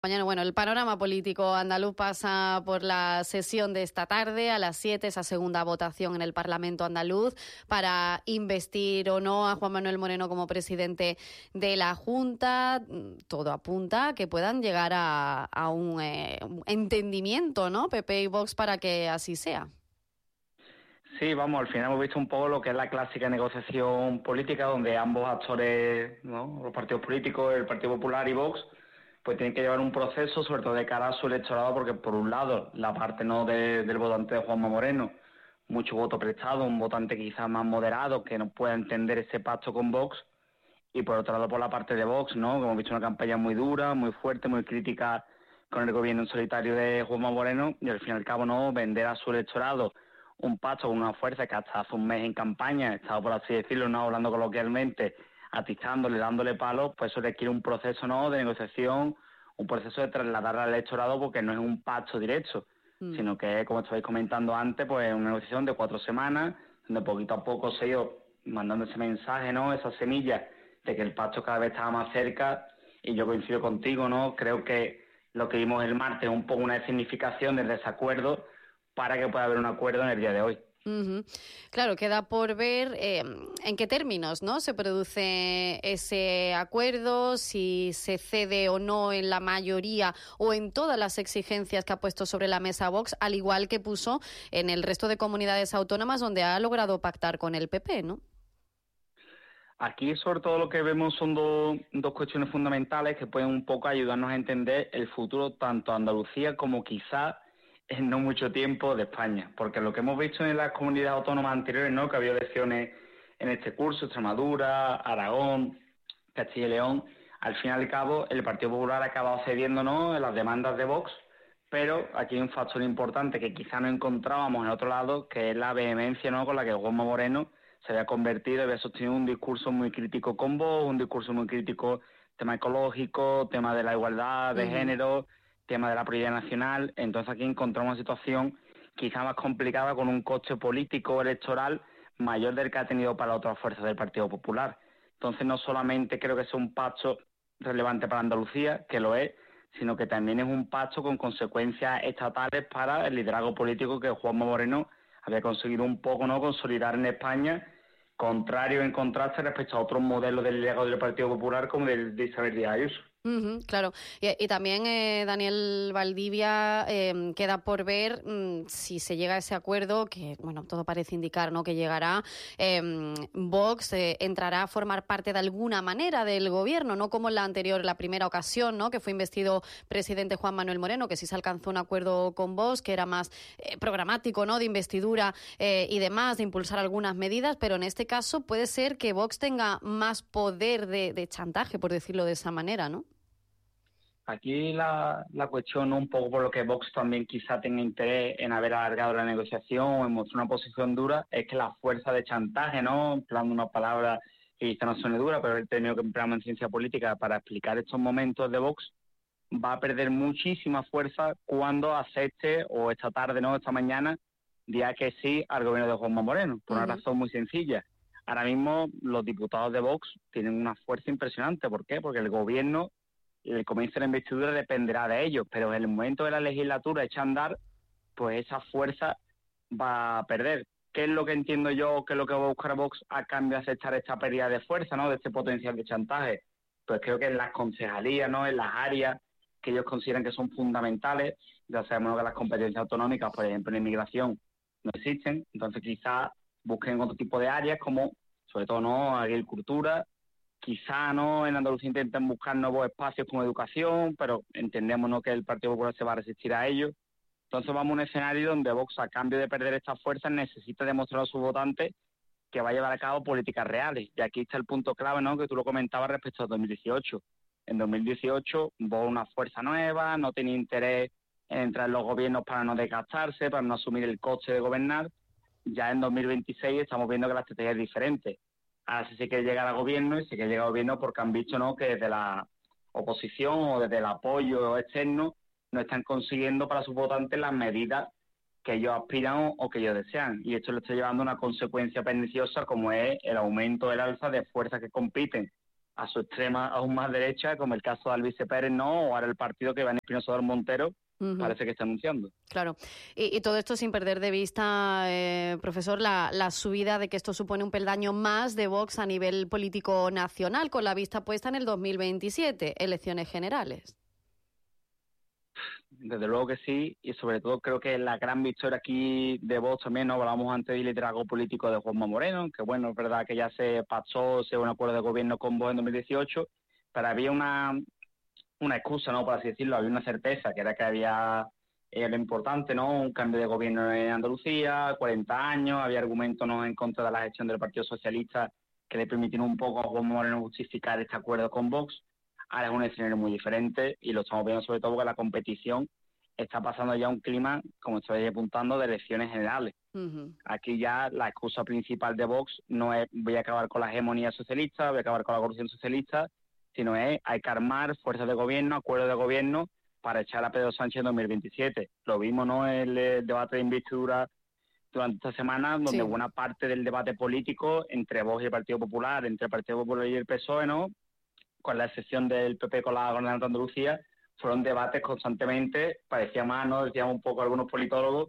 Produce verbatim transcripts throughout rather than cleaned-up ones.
Mañana, bueno, el panorama político andaluz pasa por la sesión de esta tarde a las siete, esa segunda votación en el Parlamento andaluz para investir o no a Juan Manuel Moreno como presidente de la Junta. Todo apunta a que puedan llegar a, a un, eh, un entendimiento, ¿no? P P y Vox, para que así sea. Sí, vamos, al final hemos visto un poco lo que es la clásica negociación política, donde ambos actores, ¿no?, los partidos políticos, el Partido Popular y Vox, pues tienen que llevar un proceso, sobre todo de cara a su electorado, porque por un lado, la parte no de, del votante de Juanma Moreno, mucho voto prestado, un votante quizás más moderado, que no pueda entender ese pacto con Vox, y por otro lado, por la parte de Vox, ¿no?, que hemos visto una campaña muy dura, muy fuerte, muy crítica con el gobierno en solitario de Juanma Moreno, y al fin y al cabo, ¿no?, vender a su electorado un pacto con una fuerza que hasta hace un mes en campaña estaba, por así decirlo, no hablando coloquialmente, atizándole, dándole palos, pues eso requiere un proceso, ¿no?, de negociación, un proceso de trasladar al electorado, porque no es un pacto directo, mm. sino que, como estabais comentando antes, pues una negociación de cuatro semanas, donde poquito a poco se ha ido mandando ese mensaje, ¿no?, esa semilla de que el pacto cada vez estaba más cerca, y yo coincido contigo, ¿no?, creo que lo que vimos el martes es un poco una significación del desacuerdo para que pueda haber un acuerdo en el día de hoy. Uh-huh. Claro, queda por ver eh, en qué términos, ¿no?, se produce ese acuerdo, si se cede o no en la mayoría o en todas las exigencias que ha puesto sobre la mesa Vox, al igual que puso en el resto de comunidades autónomas donde ha logrado pactar con el P P, ¿no? Aquí, sobre todo, lo que vemos son dos, dos cuestiones fundamentales que pueden un poco ayudarnos a entender el futuro tanto de Andalucía como quizás en no mucho tiempo de España, porque lo que hemos visto en las comunidades autónomas anteriores, ¿no?, que había elecciones en este curso, Extremadura, Aragón, Castilla y León, al fin y al cabo el Partido Popular ha acabado cediendo, ¿no?, en las demandas de Vox, pero aquí hay un factor importante que quizá no encontrábamos en otro lado, que es la vehemencia, ¿no?, con la que Juanma Moreno se había convertido, había sostenido un discurso muy crítico con Vox, un discurso muy crítico, tema ecológico, tema de la igualdad de uh-huh. género, tema de la prioridad nacional. Entonces aquí encontramos una situación quizá más complicada, con un coste político electoral mayor del que ha tenido para otras fuerzas del Partido Popular. Entonces no solamente creo que sea un pacto relevante para Andalucía, que lo es, sino que también es un pacto con consecuencias estatales para el liderazgo político que Juanma Moreno había conseguido un poco, ¿no?, consolidar en España, contrario en contraste respecto a otros modelos del liderazgo del Partido Popular como el de Isabel Díaz Ayuso. Uh-huh, claro, y, y también eh, Daniel Valdivia, eh, queda por ver mmm, si se llega a ese acuerdo, que bueno, todo parece indicar, ¿no?, que llegará, eh, Vox eh, entrará a formar parte de alguna manera del gobierno, no como en la anterior, la primera ocasión, ¿no?, que fue investido presidente Juan Manuel Moreno, que sí se alcanzó un acuerdo con Vox, que era más eh, programático, ¿no?, de investidura eh, y demás, de impulsar algunas medidas, pero en este caso puede ser que Vox tenga más poder de, de chantaje, por decirlo de esa manera, ¿no? Aquí la, la cuestión, un poco por lo que Vox también quizá tenga interés en haber alargado la negociación o en mostrar una posición dura, es que la fuerza de chantaje, ¿no?, empleando una palabra que quizá no suene dura, pero el término que empleamos en ciencia política para explicar estos momentos de Vox, va a perder muchísima fuerza cuando acepte, o esta tarde, ¿no?, esta mañana, diga que sí al gobierno de Juanma Moreno, por uh-huh. una razón muy sencilla. Ahora mismo los diputados de Vox tienen una fuerza impresionante. ¿Por qué? Porque el gobierno, el comienzo de la investidura dependerá de ellos, pero en el momento de la legislatura hecha a andar, pues esa fuerza va a perder. ¿Qué es lo que entiendo yo, qué es lo que va a buscar Vox a cambio de aceptar esta pérdida de fuerza, ¿no?, de este potencial de chantaje? Pues creo que en las concejalías, ¿no?, en las áreas que ellos consideran que son fundamentales, ya sabemos que las competencias autonómicas, por ejemplo, en inmigración, no existen, entonces quizás busquen otro tipo de áreas como, sobre todo, ¿no?, agricultura. Quizá, ¿no?, en Andalucía intenten buscar nuevos espacios como educación, pero entendemos, ¿no?, que el Partido Popular se va a resistir a ello. Entonces vamos a un escenario donde Vox, a cambio de perder estas fuerzas, necesita demostrar a sus votantes que va a llevar a cabo políticas reales. Y aquí está el punto clave, ¿no?, que tú lo comentabas respecto a dos mil dieciocho. En dos mil dieciocho, Vox, una fuerza nueva, no tenía interés en entrar en los gobiernos para no desgastarse, para no asumir el coste de gobernar. Ya en dos mil veintiséis estamos viendo que la estrategia es diferente. Ahora sí se quiere llegar al gobierno, y se quiere llegar al gobierno porque han visto, ¿no?, que desde la oposición o desde el apoyo externo no están consiguiendo para sus votantes las medidas que ellos aspiran o que ellos desean. Y esto le está llevando a una consecuencia perniciosa, como es el aumento del alza de fuerzas que compiten a su extrema aún más derecha, como el caso de Albice Pérez, ¿no? O ahora el partido que Iván Espinosa del Montero uh-huh. parece que está anunciando. Claro, y, y todo esto sin perder de vista, eh, profesor, la, la subida de que esto supone un peldaño más de Vox a nivel político nacional, con la vista puesta en el dos mil veintisiete, elecciones generales. Desde luego que sí, y sobre todo creo que la gran victoria aquí de Vox también, ¿no? Hablábamos antes del liderazgo político de Juanma Moreno, que bueno, es verdad que ya se pasó, se un acuerdo de gobierno con Vox en dos mil dieciocho, pero había una, una excusa, ¿no? Por así decirlo, había una certeza, que era que había eh, lo importante, ¿no? Un cambio de gobierno en Andalucía, cuarenta años, había argumentos, ¿no? En contra de la gestión del Partido Socialista que le permitieron un poco a Juanma Moreno justificar este acuerdo con Vox. Ahora es un escenario muy diferente y lo estamos viendo sobre todo porque la competición está pasando ya un clima, como estáis apuntando, de elecciones generales. Uh-huh. Aquí ya la excusa principal de Vox no es voy a acabar con la hegemonía socialista, voy a acabar con la corrupción socialista, sino es hay que armar fuerzas de gobierno, acuerdos de gobierno para echar a Pedro Sánchez en dos mil veintisiete. Lo vimos, ¿no?, en el, el debate de investidura durante esta semana, donde sí. buena parte del debate político entre Vox y el Partido Popular, entre el Partido Popular y el P S O E, ¿no?, con la excepción del P P con la gobernanza de Andalucía, fueron debates constantemente, parecía más, ¿no?, decían un poco algunos politólogos,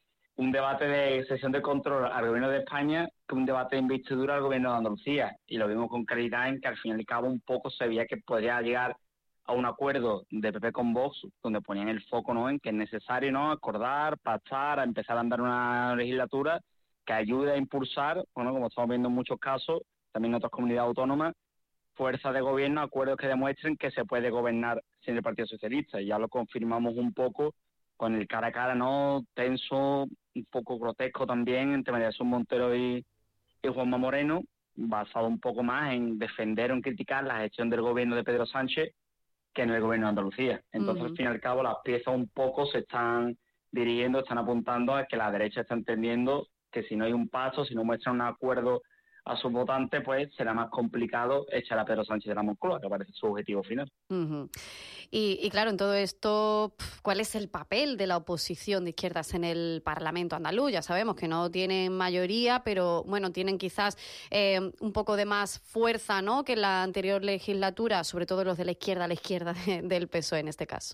un debate de sesión de control al gobierno de España que un debate de investidura al gobierno de Andalucía. Y lo vimos con claridad en que al fin y al cabo un poco se veía que podría llegar a un acuerdo de P P con Vox, donde ponían el foco, ¿no?, en que es necesario, ¿no?, acordar, pactar, a empezar a andar una legislatura que ayude a impulsar, bueno, como estamos viendo en muchos casos, también en otras comunidades autónomas, fuerzas de gobierno, acuerdos que demuestren que se puede gobernar sin el Partido Socialista. Y ya lo confirmamos un poco con el cara a cara, ¿no?, tenso, un poco grotesco también, entre María Jesús Montero y, y Juanma Moreno, basado un poco más en defender o en criticar la gestión del gobierno de Pedro Sánchez que en el gobierno de Andalucía. Entonces, uh-huh. al fin y al cabo, las piezas un poco se están dirigiendo, están apuntando a que la derecha está entendiendo que si no hay un paso, si no muestran un acuerdo a sus votantes, pues será más complicado echar a Pedro Sánchez de la Moncloa, que parece su objetivo final. Uh-huh. Y, y claro, en todo esto, ¿cuál es el papel de la oposición de izquierdas en el Parlamento andaluz? Ya sabemos que no tienen mayoría, pero bueno, tienen quizás eh, un poco de más fuerza, ¿no?, que en la anterior legislatura, sobre todo los de la izquierda, la izquierda de, del P S O E en este caso.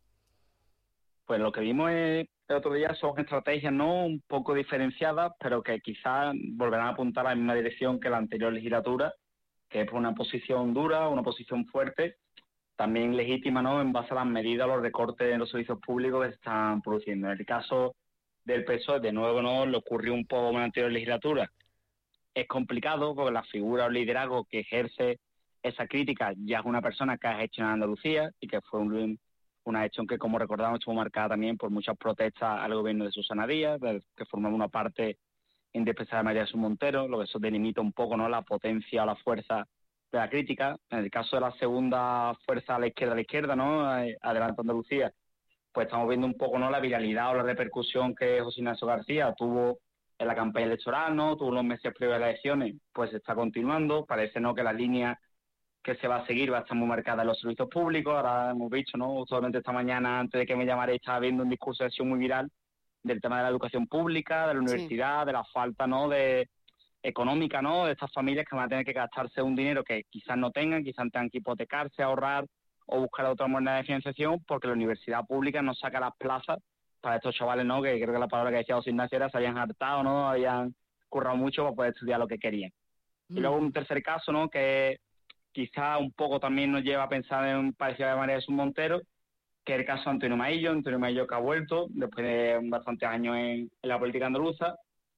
Pues lo que vimos el otro día son estrategias, ¿no?, un poco diferenciadas, pero que quizás volverán a apuntar a la misma dirección que la anterior legislatura, que es una posición dura, una posición fuerte, también legítima, ¿no?, en base a las medidas, los recortes en los servicios públicos que se están produciendo. En el caso del P S O E, de nuevo, ¿no?, le ocurrió un poco en la anterior legislatura. Es complicado porque la figura o liderazgo que ejerce esa crítica ya es una persona que ha gestionado en Andalucía y que fue un una gestión que, como recordamos, estuvo marcada también por muchas protestas al gobierno de Susana Díaz, que formaba una parte indispensable de María Jesús Montero, lo que eso delimita un poco, ¿no?, la potencia o la fuerza de la crítica. En el caso de la segunda fuerza a la izquierda, a la izquierda, ¿no?, Adelante Andalucía, pues estamos viendo un poco, ¿no?, la viralidad o la repercusión que José Ignacio García tuvo en la campaña electoral, ¿no?, tuvo los meses previos a las elecciones, pues se está continuando. Parece, ¿no?, que la línea que se va a seguir va a estar muy marcada en los servicios públicos. Ahora hemos visto, ¿no?, solamente esta mañana, antes de que me llamara, estaba viendo un discurso de acción muy viral del tema de la educación pública, de la universidad, sí. de la falta, ¿no?, de económica, ¿no?, de estas familias que van a tener que gastarse un dinero que quizás no tengan, quizás tengan que hipotecarse, ahorrar o buscar otra manera de financiación, porque la universidad pública no saca las plazas para estos chavales, ¿no?, que creo que la palabra que decía José Ignacio era se habían hartado, ¿no?, habían currado mucho para poder estudiar lo que querían. Mm. Y luego un tercer caso, ¿no?, que quizá un poco también nos lleva a pensar en un parecido de María Jesús Montero, que es el caso de Antonio Maillo, Antonio Maillo que ha vuelto después de bastantes años en, en la política andaluza,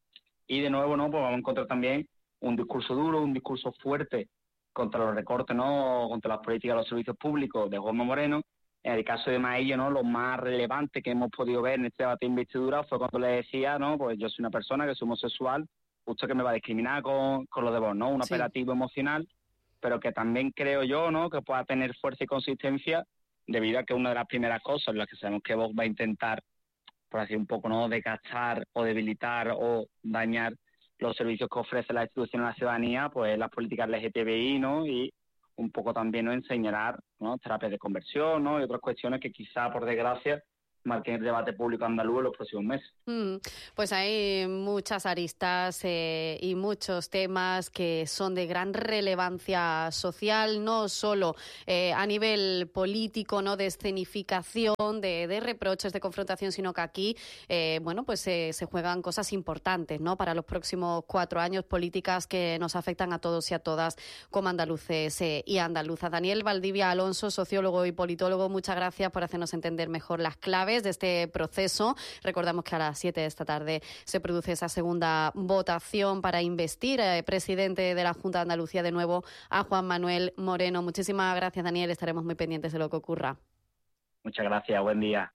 y de nuevo, ¿no?, pues vamos a encontrar también un discurso duro, un discurso fuerte contra los recortes, ¿no?, contra las políticas de los servicios públicos de Juanma Moreno. En el caso de Maillo, ¿no?, lo más relevante que hemos podido ver en este debate de investidura fue cuando le decía, ¿no?, pues yo soy una persona que soy homosexual, usted que me va a discriminar con, con lo de vos, ¿no?, un sí. operativo emocional, pero que también creo yo, ¿no?, que pueda tener fuerza y consistencia, debido a que una de las primeras cosas en las que sabemos que Vox va a intentar, por así un poco, ¿no?, desgastar o debilitar o dañar los servicios que ofrece la institución a la ciudadanía, pues las políticas L G T B I, ¿no?, y un poco también, ¿no?, enseñar, ¿no?, terapias de conversión, ¿no?, y otras cuestiones que quizá, por desgracia, marquen el debate público andaluz en los próximos meses. Mm, pues hay muchas aristas eh, y muchos temas que son de gran relevancia social, no solo eh, a nivel político, no de escenificación, de, de reproches, de confrontación, sino que aquí, eh, bueno, pues eh, se juegan cosas importantes, ¿no? Para los próximos cuatro años, políticas que nos afectan a todos y a todas como andaluces eh, y andaluzas. Daniel Valdivia Alonso, sociólogo y politólogo, muchas gracias por hacernos entender mejor las claves de este proceso. Recordamos que a las siete de esta tarde se produce esa segunda votación para investir eh, presidente de la Junta de Andalucía de nuevo a Juan Manuel Moreno. Muchísimas gracias, Daniel. Estaremos muy pendientes de lo que ocurra. Muchas gracias. Buen día.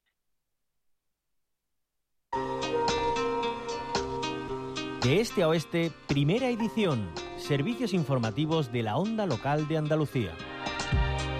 De este a oeste, primera edición. Servicios informativos de la Onda Local de Andalucía.